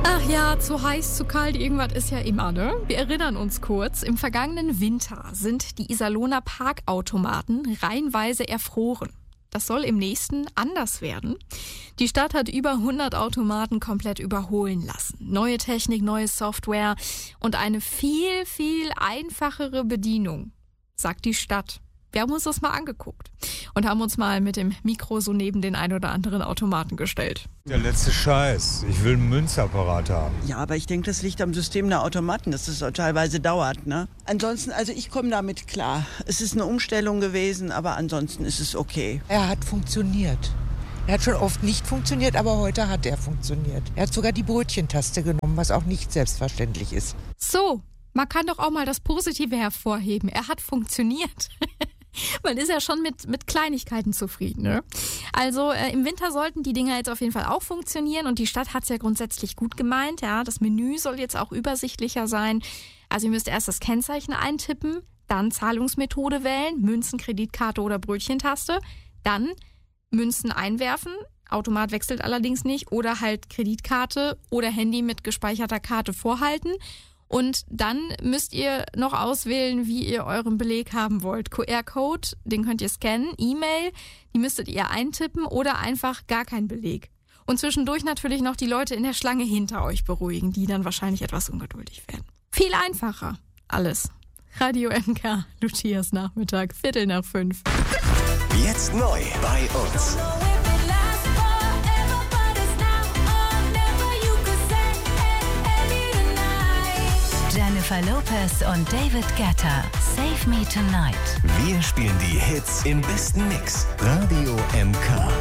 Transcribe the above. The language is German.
Ach ja, zu heiß, zu kalt, irgendwas ist ja immer, ne? Wir erinnern uns kurz, im vergangenen Winter sind die Iserlohner Parkautomaten reihenweise erfroren. Das soll im nächsten anders werden. Die Stadt hat über 100 Automaten komplett überholen lassen. Neue Technik, neue Software und eine viel, viel einfachere Bedienung, sagt die Stadt. Wir haben uns das mal angeguckt und haben uns mal mit dem Mikro so neben den ein oder anderen Automaten gestellt. Der letzte Scheiß. Ich will einen Münzapparat haben. Ja, aber ich denke, das liegt am System der Automaten, dass das teilweise dauert, ne? Ansonsten, also ich komme damit klar. Es ist eine Umstellung gewesen, aber ansonsten ist es okay. Er hat funktioniert. Er hat schon oft nicht funktioniert, aber heute hat er funktioniert. Er hat sogar die Brötchentaste genommen, was auch nicht selbstverständlich ist. So, man kann doch auch mal das Positive hervorheben. Er hat funktioniert. Man ist ja schon mit Kleinigkeiten zufrieden, ne? Also im Winter sollten die Dinger jetzt auf jeden Fall auch funktionieren und die Stadt hat es ja grundsätzlich gut gemeint, ja. Das Menü soll jetzt auch übersichtlicher sein. Also ihr müsst erst das Kennzeichen eintippen, dann Zahlungsmethode wählen, Münzen, Kreditkarte oder Brötchentaste, dann Münzen einwerfen, Automat wechselt allerdings nicht, oder halt Kreditkarte oder Handy mit gespeicherter Karte vorhalten. Und dann müsst ihr noch auswählen, wie ihr euren Beleg haben wollt. QR-Code, den könnt ihr scannen, E-Mail, die müsstet ihr eintippen oder einfach gar kein Beleg. Und zwischendurch natürlich noch die Leute in der Schlange hinter euch beruhigen, die dann wahrscheinlich etwas ungeduldig werden. Viel einfacher, alles. Radio MK, Lucias Nachmittag, 5:15. Jetzt neu bei uns. Jennifer Lopez und David Guetta, Save Me Tonight. Wir spielen die Hits im besten Mix. Radio MK.